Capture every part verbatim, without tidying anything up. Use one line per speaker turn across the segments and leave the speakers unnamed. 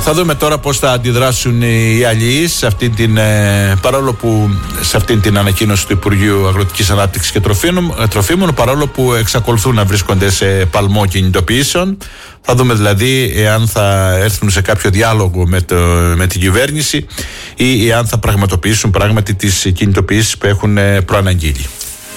Θα δούμε τώρα πώς θα αντιδράσουν οι αλληλείς σε αυτήν την, ε, παρόλο που σε αυτήν την ανακοίνωση του Υπουργείου Αγροτικής Ανάπτυξης και Τροφίμων, παρόλο που εξακολουθούν να βρίσκονται σε παλμό κινητοποιήσεων. Θα δούμε δηλαδή εάν θα έρθουν σε κάποιο διάλογο με, το, με την κυβέρνηση ή εάν θα πραγματοποιήσουν πράγματι τις κινητοποιήσεις που έχουν προαναγγείλει.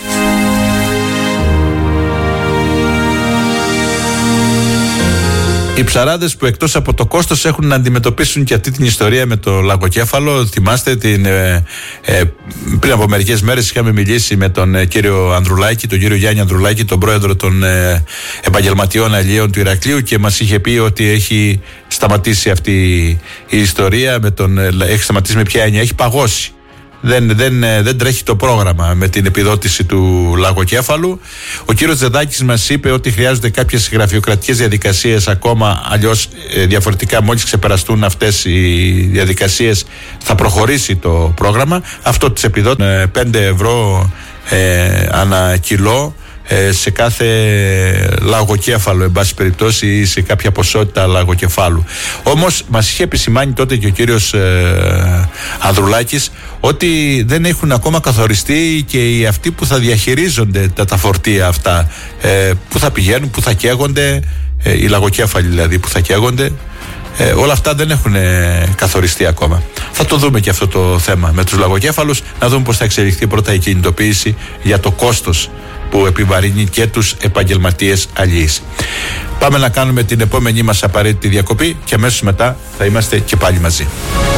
Οι ψαράδες που εκτός από το κόστος έχουν να αντιμετωπίσουν και αυτή την ιστορία με το λαγοκέφαλο. Θυμάστε την, ε, ε, πριν από μερικές μέρες είχαμε μιλήσει με τον ε, κύριο Ανδρουλάκη, τον κύριο Γιάννη Ανδρουλάκη, τον πρόεδρο των ε, επαγγελματιών αλλιέων του Ηρακλείου, και μας είχε πει ότι έχει σταματήσει αυτή η ιστορία, με τον, ε, έχει σταματήσει με ποια έννοια, έχει παγώσει. Δεν, δεν, δεν τρέχει το πρόγραμμα με την επιδότηση του λαγοκέφαλου. Ο κύριος Τζεδάκης μας είπε ότι χρειάζονται κάποιες γραφειοκρατικές διαδικασίες ακόμα, αλλιώς ε, διαφορετικά μόλις ξεπεραστούν αυτές οι διαδικασίες θα προχωρήσει το πρόγραμμα. Αυτό της επιδότησης ε, πέντε ευρώ ε, ανά κιλό ε, σε κάθε λαγοκέφαλο, εν πάση περιπτώσει, ή σε κάποια ποσότητα λαγοκεφάλου. Όμως μας είχε επισημάνει τότε και ο κύριος ε, Ανδρουλάκης ότι δεν έχουν ακόμα καθοριστεί και οι αυτοί που θα διαχειρίζονται τα, τα φορτία αυτά, ε, που θα πηγαίνουν, που θα καίγονται, ε, οι λαγοκέφαλοι δηλαδή που θα καίγονται. Ε, όλα αυτά δεν έχουν ε, καθοριστεί ακόμα. Θα το δούμε και αυτό το θέμα με τους λαγοκέφαλους, να δούμε πώς θα εξελιχθεί πρώτα η κινητοποίηση για το κόστος που επιβαρύνει και τους επαγγελματίες αλληλείς. Πάμε να κάνουμε την επόμενη μας απαραίτητη διακοπή και αμέσως μετά θα είμαστε και πάλι μαζί.